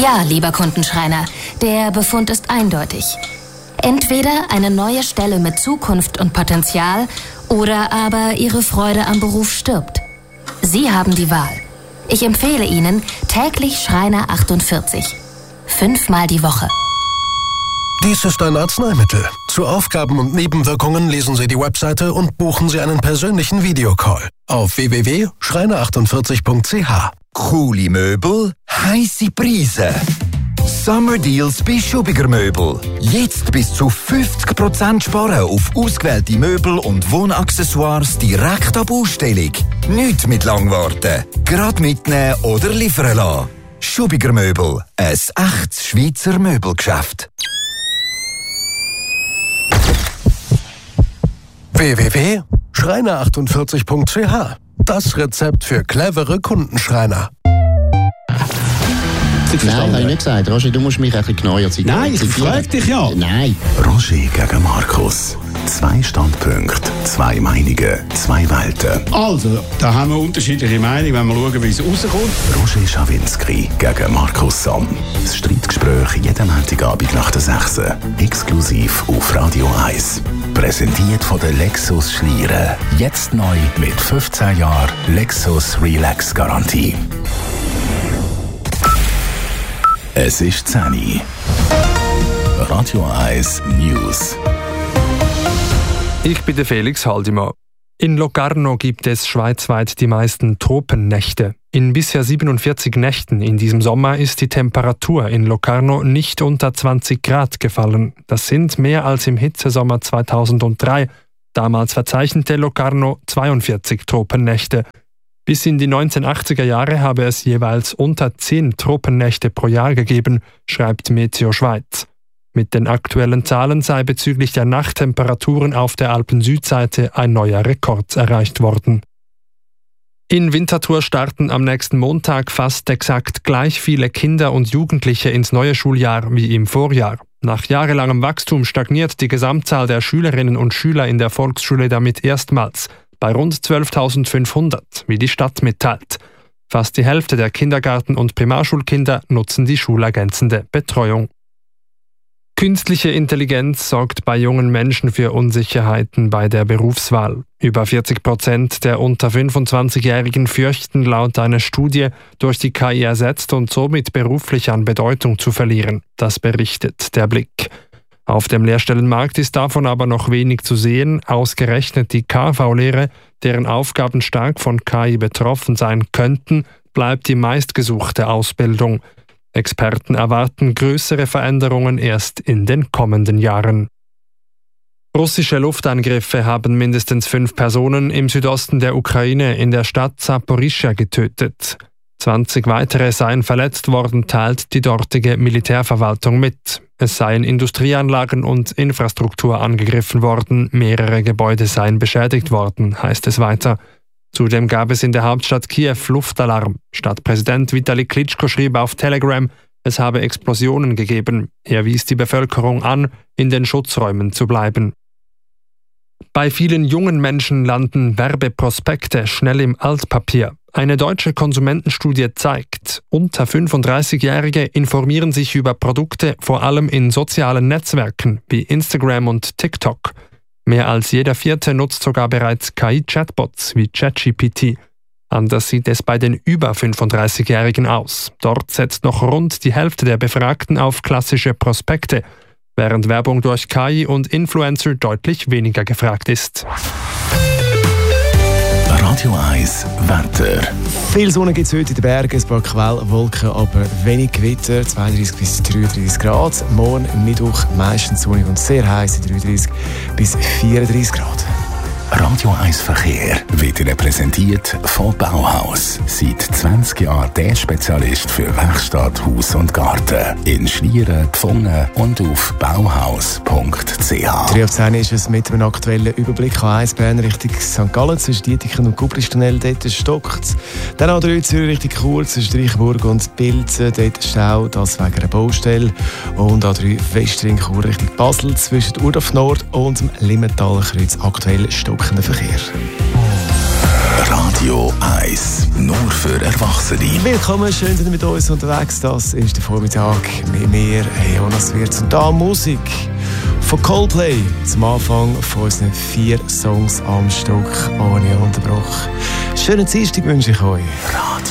Ja, lieber Kundenschreiner, der Befund ist eindeutig. Entweder eine neue Stelle mit Zukunft und Potenzial oder aber Ihre Freude am Beruf stirbt. Sie haben die Wahl. Ich empfehle Ihnen täglich Schreiner 48. 5-mal die Woche. Dies ist ein Arzneimittel. Zu Aufgaben und Nebenwirkungen lesen Sie die Webseite und buchen Sie einen persönlichen Videocall auf www.schreiner48.ch. Coole Möbel, heisse Preise. Summer Deals bei Schubiger Möbel. Jetzt bis zu 50% sparen auf ausgewählte Möbel und Wohnaccessoires direkt ab Ausstellung. Nicht mit lang warten. Gerade mitnehmen oder liefern lassen. Schubiger Möbel, ein echtes Schweizer Möbelgeschäft. www.schreiner48.ch. Das Rezept für clevere Kundenschreiner. Nein, habe ich nicht gesagt. Roger, du musst mich ein bisschen genauer zitieren. Nein, ich frage dich ja. Nein. Roger gegen Markus. 2 Standpunkte, 2 Meinungen, 2 Welten. Also, da haben wir unterschiedliche Meinungen, wenn wir schauen, wie es rauskommt. Roger Schawinski gegen Markus Somm. Das Streitgespräch jeden Montagabend nach der 6. Exklusiv auf Radio 1. Präsentiert von der Lexus Schlieren. Jetzt neu mit 15 Jahren Lexus Relax Garantie. Es ist 10 Uhr. Radio 1 News. Ich bin der Felix Haldimann. In Locarno gibt es schweizweit die meisten Tropennächte. In bisher 47 Nächten in diesem Sommer ist die Temperatur in Locarno nicht unter 20 Grad gefallen. Das sind mehr als im Hitzesommer 2003. Damals verzeichnete Locarno 42 Tropennächte. Bis in die 1980er Jahre habe es jeweils unter 10 Tropennächte pro Jahr gegeben, schreibt Meteo Schweiz. Mit den aktuellen Zahlen sei bezüglich der Nachttemperaturen auf der Alpen-Südseite ein neuer Rekord erreicht worden. In Winterthur starten am nächsten Montag fast exakt gleich viele Kinder und Jugendliche ins neue Schuljahr wie im Vorjahr. Nach jahrelangem Wachstum stagniert die Gesamtzahl der Schülerinnen und Schüler in der Volksschule damit erstmals bei rund 12.500, wie die Stadt mitteilt. Fast die Hälfte der Kindergarten- und Primarschulkinder nutzen die schulergänzende Betreuung. Künstliche Intelligenz sorgt bei jungen Menschen für Unsicherheiten bei der Berufswahl. Über 40% der unter 25-Jährigen fürchten laut einer Studie, durch die KI ersetzt und somit beruflich an Bedeutung zu verlieren. Das berichtet der Blick. Auf dem Lehrstellenmarkt ist davon aber noch wenig zu sehen. Ausgerechnet die KV-Lehre, deren Aufgaben stark von KI betroffen sein könnten, bleibt die meistgesuchte Ausbildung. Experten erwarten größere Veränderungen erst in den kommenden Jahren. Russische Luftangriffe haben mindestens 5 Personen im Südosten der Ukraine in der Stadt Saporischschja getötet. 20 weitere seien verletzt worden, teilt die dortige Militärverwaltung mit. Es seien Industrieanlagen und Infrastruktur angegriffen worden, mehrere Gebäude seien beschädigt worden, heißt es weiter. Zudem gab es in der Hauptstadt Kiew Luftalarm. Stadtpräsident Vitali Klitschko schrieb auf Telegram, es habe Explosionen gegeben. Er wies die Bevölkerung an, in den Schutzräumen zu bleiben. Bei vielen jungen Menschen landen Werbeprospekte schnell im Altpapier. Eine deutsche Konsumentenstudie zeigt, unter 35-Jährige informieren sich über Produkte vor allem in sozialen Netzwerken wie Instagram und TikTok. Mehr als jeder Vierte nutzt sogar bereits KI-Chatbots wie ChatGPT. Anders sieht es bei den über 35-Jährigen aus. Dort setzt noch rund die Hälfte der Befragten auf klassische Prospekte, während Werbung durch KI und Influencer deutlich weniger gefragt ist. Radio 1 Wetter. Viel Sonne gibt es heute in den Bergen, ein paar Quellwolken, aber wenig Gewitter, 32 bis 33 Grad. Morgen Mittwoch meistens sonnig und sehr heiß, 33 bis 34 Grad. Radio 1 Verkehr wird Ihnen präsentiert von Bauhaus. Seit 20 Jahren der Spezialist für Werkstatt, Haus und Garten. In Schlieren, Pfungen und auf bauhaus.ch. 3:10 ist es mit einem aktuellen Überblick A1 Bern Richtung St. Gallen. Zwischen Dietiken und Gubristunnel, dort stockt es. Dann A3 Zürich Richtung Chur, zwischen Reichenburg und Pilzen, dort Stau, das wegen einer Baustelle. Und A3 Westring Chur Richtung Basel, zwischen Urdorf Nord und dem Limmentaler Kreuz aktuell stockender Verkehr. Radio 1. Nur für Erwachsene. Willkommen, schön, dass ihr mit uns unterwegs. Das ist der Vormittag mit mir, Jonas Wirtz. Und da Musik von Coldplay zum Anfang von unseren 4 Songs am Stück ohne Unterbruch. Schönen Dienstag wünsche ich euch. Radio